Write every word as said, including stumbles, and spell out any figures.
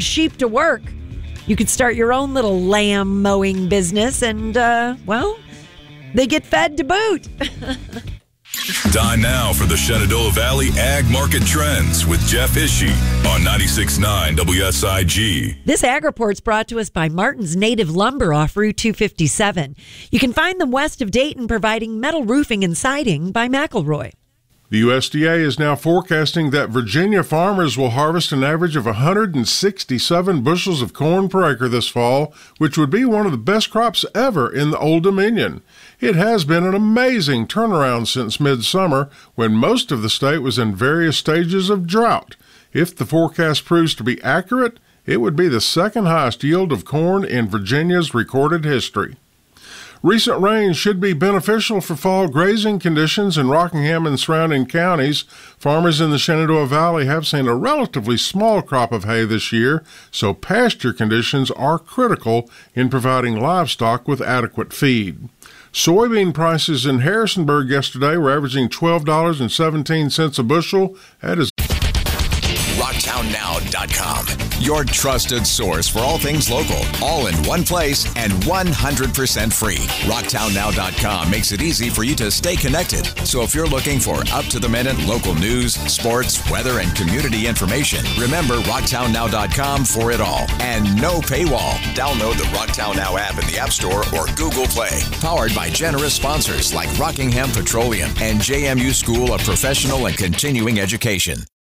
sheep to work. You could start your own little lamb mowing business and, uh, well, they get fed to boot. Time now for the Shenandoah Valley Ag Market Trends with Jeff Ishii on ninety-six point nine W S I G. This Ag Report's brought to us by Martin's Native Lumber off Route two fifty-seven. You can find them west of Dayton, providing metal roofing and siding by McElroy. The U S D A is now forecasting that Virginia farmers will harvest an average of one hundred sixty-seven bushels of corn per acre this fall, which would be one of the best crops ever in the Old Dominion. It has been an amazing turnaround since midsummer, when most of the state was in various stages of drought. If the forecast proves to be accurate, it would be the second highest yield of corn in Virginia's recorded history. Recent rain should be beneficial for fall grazing conditions in Rockingham and surrounding counties. Farmers in the Shenandoah Valley have seen a relatively small crop of hay this year, so pasture conditions are critical in providing livestock with adequate feed. Soybean prices in Harrisonburg yesterday were averaging twelve dollars and seventeen cents a bushel. That is rocktown now dot com. Your trusted source for all things local, all in one place and one hundred percent free. rocktown now dot com makes it easy for you to stay connected. So if you're looking for up-to-the-minute local news, sports, weather, and community information, remember rocktown now dot com for it all. And no paywall. Download the Rocktown Now app in the App Store or Google Play. Powered by generous sponsors like Rockingham Petroleum and J M U School of Professional and Continuing Education.